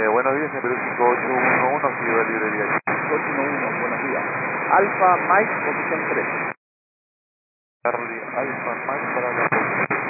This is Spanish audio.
Buenos días, Perú 5811, Ciudad Librería. 5811, buenos días. Alfa Mike, posición 3. Charlie Alfa Mike para la